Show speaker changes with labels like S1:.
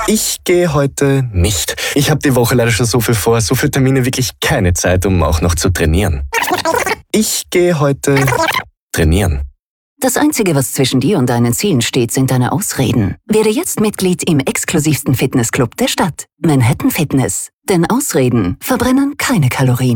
S1: Ich gehe heute nicht. Ich habe die Woche leider schon so viel vor, so viele Termine, wirklich keine Zeit, um auch noch zu trainieren. Ich gehe heute trainieren.
S2: Das Einzige, was zwischen dir und deinen Zielen steht, sind deine Ausreden. Werde jetzt Mitglied im exklusivsten Fitnessclub der Stadt, Manhattan Fitness. Denn Ausreden verbrennen keine Kalorien.